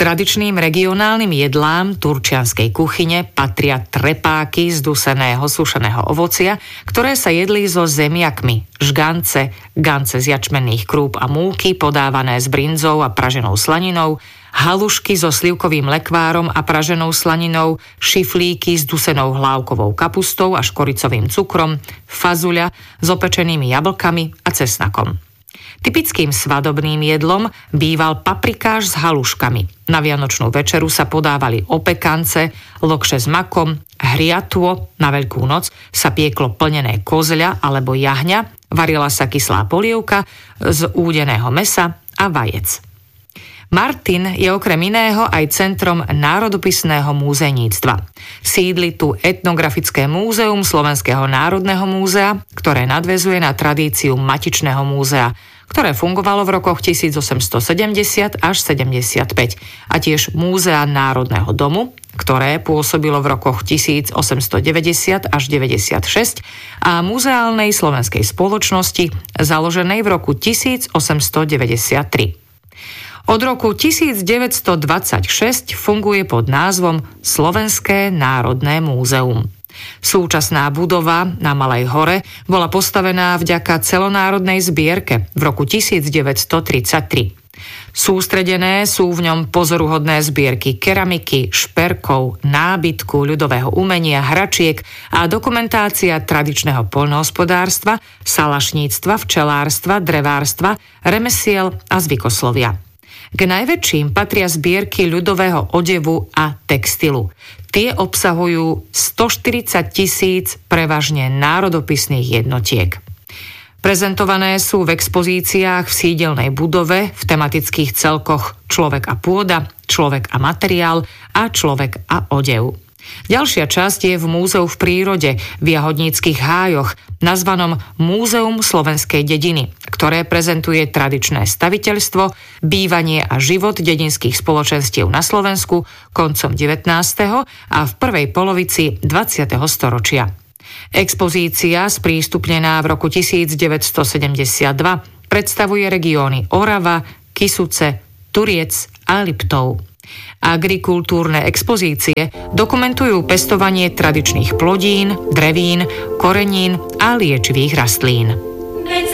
tradičným regionálnym jedlám turčianskej kuchyne patria trepáky z duseného sušeného ovocia, ktoré sa jedli so zemiakmi, žgance, gance z jačmenných krúp a múky podávané s brinzou a praženou slaninou, halušky so slivkovým lekvárom a praženou slaninou, šiflíky s dusenou hlávkovou kapustou a škoricovým cukrom, fazuľa s opečenými jablkami a cesnakom. Typickým svadobným jedlom býval paprikáš s haluškami. Na vianočnú večeru sa podávali opekance, lokše s makom, hriatvo, na Veľkú noc sa pieklo plnené kozľa alebo jahňa, varila sa kyslá polievka z údeného mäsa a vajec. Martin je okrem iného aj centrom národopisného múzeníctva. Sídli tu etnografické múzeum Slovenského národného múzea, ktoré nadväzuje na tradíciu Matičného múzea, ktoré fungovalo v rokoch 1870 až 75, a tiež Múzea Národného domu, ktoré pôsobilo v rokoch 1890 až 96, a Muzeálnej slovenskej spoločnosti, založenej v roku 1893. Od roku 1926 funguje pod názvom Slovenské národné múzeum. Súčasná budova na Malej hore bola postavená vďaka celonárodnej zbierke v roku 1933. Sústredené sú v ňom pozoruhodné zbierky keramiky, šperkov, nábytku, ľudového umenia, hračiek a dokumentácia tradičného poľnohospodárstva, salašníctva, včelárstva, drevárstva, remesiel a zvykoslovia. K najväčším patria zbierky ľudového odevu a textilu. Tie obsahujú 140 000 prevažne národopisných jednotiek. Prezentované sú v expozíciách v sídelnej budove v tematických celkoch Človek a pôda, Človek a materiál a Človek a odev. Ďalšia časť je v múzeu v prírode v Jahodníckych hájoch, nazvanom Múzeum slovenskej dediny, ktoré prezentuje tradičné staviteľstvo, bývanie a život dedinských spoločenstiev na Slovensku koncom 19. a v prvej polovici 20. storočia. Expozícia, sprístupnená v roku 1972, predstavuje regióny Orava, Kysuce, Turiec a Liptov. Agrikultúrne expozície dokumentujú pestovanie tradičných plodín, drevín, korenín a liečivých rastlín.